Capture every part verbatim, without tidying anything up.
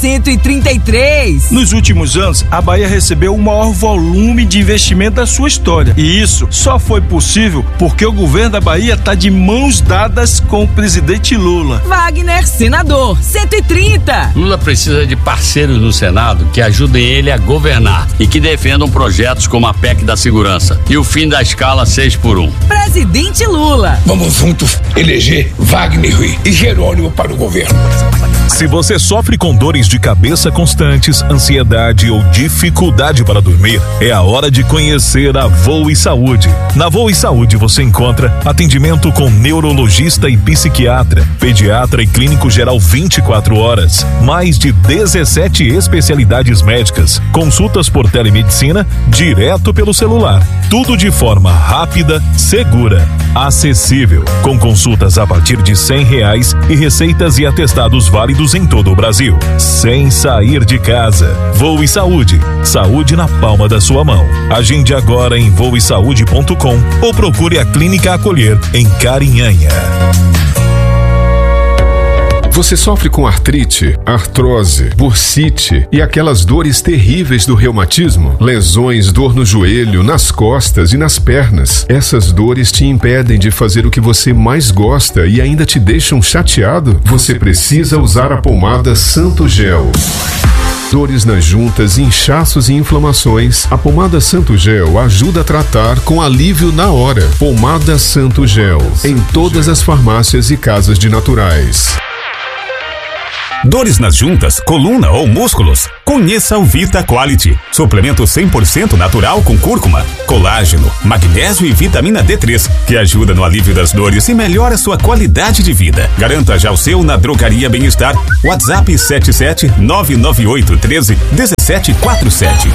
cento e trinta e três. Nos últimos anos, a Bahia recebeu o maior volume de investimento da sua história. E isso só foi possível porque o governo da Bahia está de mãos dadas com o presidente Lula. Wagner, senador, cento e trinta. Lula precisa de parceiros no Senado que ajudem ele a governar e que defendam projetos como a P E C da segurança e o fim da escala seis por um. Presidente Lula. Vamos juntos eleger Wagner e Jerônimo para o governo. Se você sofre com dores de cabeça constantes, ansiedade ou dificuldade para dormir, é a hora de conhecer a Voe Saúde. Na Voe Saúde você encontra atendimento com neurologista e psiquiatra, pediatra e clínico geral vinte e quatro horas, mais de dezessete especialidades médicas, consultas por telemedicina, direto pelo celular. Tudo de forma rápida, segura, acessível, com consultas a partir de cem reais e receitas e atestados válidos em todo o Brasil, sem sair de casa. Voe Saúde, saúde na palma da sua mão. Agende agora em voe saúde ponto com ou procure a Clínica Acolher em Carinhanha. Você sofre com artrite, artrose, bursite e aquelas dores terríveis do reumatismo? Lesões, dor no joelho, nas costas e nas pernas. Essas dores te impedem de fazer o que você mais gosta e ainda te deixam chateado? Você precisa usar a pomada Santo Gel. Dores nas juntas, inchaços e inflamações, a pomada Santo Gel ajuda a tratar com alívio na hora. Pomada Santo Gel, em todas as farmácias e casas de naturais. Dores nas juntas, coluna ou músculos? Conheça o Vita Quality. Suplemento cem por cento natural com cúrcuma, colágeno, magnésio e vitamina D três, que ajuda no alívio das dores e melhora sua qualidade de vida. Garanta já o seu na Drogaria Bem-Estar. WhatsApp sete sete nove nove oito um três um sete quatro sete.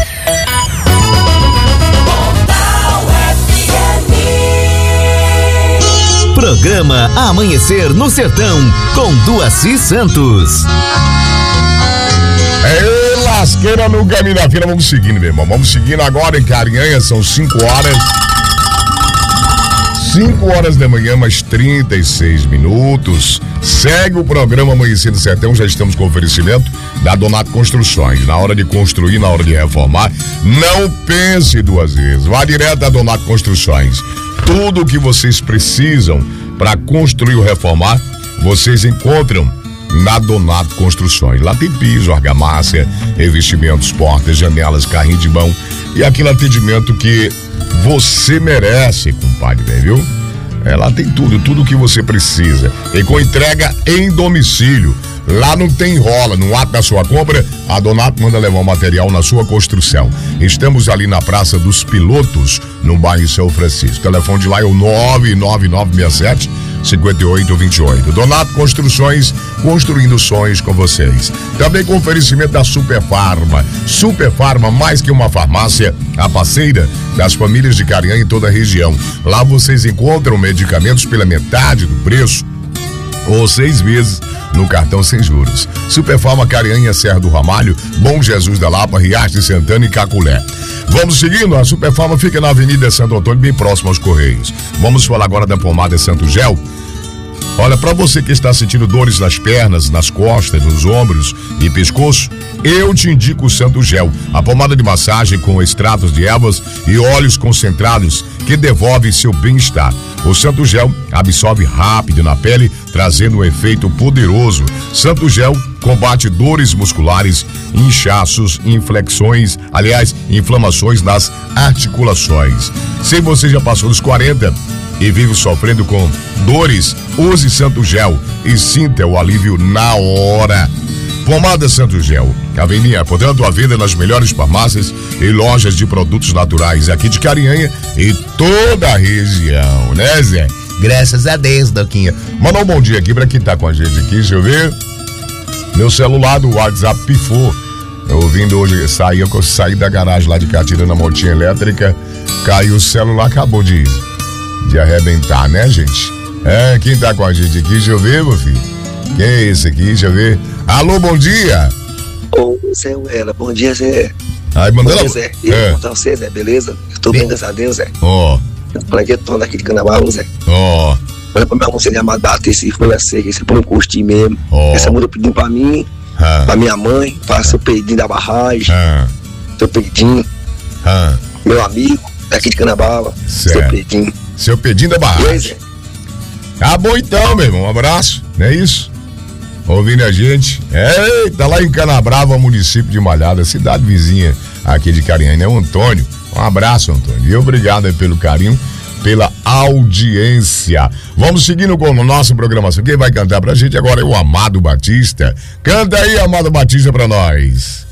Programa Amanhecer no Sertão, com Duaci Santos. É lasqueira no caminho da fila. Vamos seguindo, meu irmão. Vamos seguindo agora em Carinhanha. São cinco horas. cinco horas da manhã, mais trinta e seis minutos. Segue o programa Amanhecer no Sertão. Já estamos com oferecimento da Donato Construções. Na hora de construir, na hora de reformar, não pense duas vezes. Vá direto a Donato Construções. Tudo o que vocês precisam para construir ou reformar, vocês encontram na Donato Construções. Lá tem piso, argamassa, revestimentos, portas, janelas, carrinho de mão e aquele atendimento que você merece, compadre, viu? É, lá tem tudo, tudo o que você precisa. E com entrega em domicílio. Lá não tem enrola, no ato da sua compra, a Donato manda levar o material na sua construção. Estamos ali na Praça dos Pilotos, no bairro São Francisco. O telefone de lá é o nove nove nove seis sete cinco oito dois oito. Donato Construções, construindo sonhos com vocês. Também com oferecimento da Super Farma. Super Farma, mais que uma farmácia, a parceira das famílias de Carinhanha em toda a região. Lá vocês encontram medicamentos pela metade do preço ou seis vezes no cartão sem juros. Superfarma Carinhanha, Serra do Ramalho, Bom Jesus da Lapa, Riacho de Santana e Caculé. Vamos seguindo, a Superfarma fica na Avenida Santo Antônio, bem próximo aos Correios. Vamos falar agora da pomada Santo Gel. Olha, para você que está sentindo dores nas pernas, nas costas, nos ombros e pescoço, eu te indico o Santo Gel, a pomada de massagem com extratos de ervas e óleos concentrados que devolve seu bem-estar. O Santo Gel absorve rápido na pele, trazendo um efeito poderoso. Santo Gel combate dores musculares, inchaços, inflexões, aliás, inflamações nas articulações. Se você já passou dos quarenta e vive sofrendo com dores, use Santo Gel e sinta o alívio na hora. Pomada Santo Gel, Avenida, podendo a venda nas melhores farmácias e lojas de produtos naturais aqui de Carinhanha e toda a região, né, Zé? Graças a Deus, Doquinha. Mandar um bom dia aqui pra quem tá com a gente aqui, deixa eu ver. Meu celular do WhatsApp pifou. Eu ouvindo hoje, saí, eu saí da garagem lá de cá, tirando a motinha elétrica, caiu o celular, acabou de, de arrebentar, né, gente? É, quem tá com a gente aqui, deixa eu ver, meu filho. Quem é esse aqui, deixa eu ver. Alô, bom dia. Ô, Zé Uela, bom dia, Zé. Aí, mandando. Bom dia, Zé. E aí, contar você, Zé, beleza? Eu tô bem, graças a Deus, Zé. Ó. Oh. Plaquetão daqui de Canabaú, Zé. Ó. Oh. Olha pra minha música de amada bater, se foi a seca, se foi um curtir mesmo. Oh. Essa música pediu pra mim Ah. Pra minha mãe, pra seu Pedrinho da barragem. Ah. Seu Pedrinho. Ah. Meu amigo, daqui de Canabava. Certo. Seu Pedrinho. Seu Pedrinho da barragem. É. Tá bom então, meu irmão. Um abraço, não é isso? Ouvindo a gente. Eita, lá em Canabrava, município de Malhada, cidade vizinha aqui de Carinhã, é o Antônio. Um abraço, Antônio. E obrigado aí pelo carinho, pela audiência. Vamos seguindo com a nossa programação. Quem vai cantar pra gente agora é o Amado Batista. Canta aí, Amado Batista, pra nós.